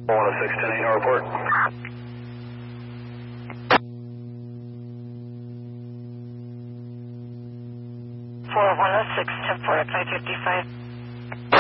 106, 10 no report. 4106, 10-4 at 555.